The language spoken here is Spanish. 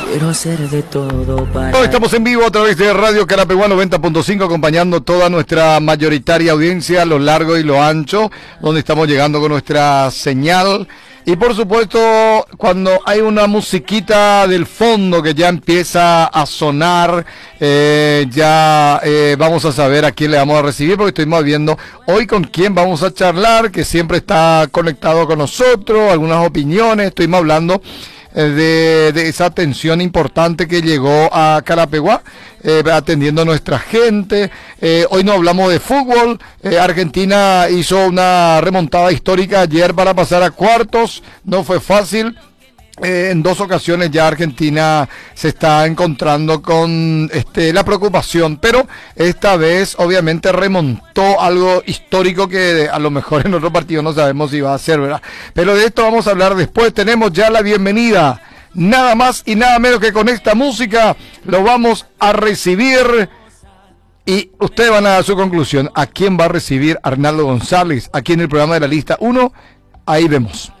Quiero hacer de todo para... Hoy estamos en vivo a través de Radio Carapeguá 90.5, acompañando toda nuestra mayoritaria audiencia a lo largo y lo ancho, donde estamos llegando con nuestra señal. Y por supuesto, cuando hay una musiquita del fondo que ya empieza a sonar, vamos a saber a quién le vamos a recibir, porque estuvimos viendo hoy con quién vamos a charlar, que siempre está conectado con nosotros, algunas opiniones, estuvimos hablando de esa atención importante que llegó a Carapeguá, atendiendo a nuestra gente. Hoy no hablamos de fútbol. Argentina hizo una remontada histórica ayer para pasar a cuartos, no fue fácil. En dos ocasiones ya Argentina se está encontrando con la preocupación, pero esta vez obviamente remontó algo histórico que a lo mejor en otro partido no sabemos si va a ser, ¿verdad? Pero de esto vamos a hablar después. Tenemos ya la bienvenida, nada más y nada menos que con esta música lo vamos a recibir y ustedes van a dar su conclusión. ¿A quién va a recibir Arnaldo González aquí en el programa de La Lista 1? Ahí vemos.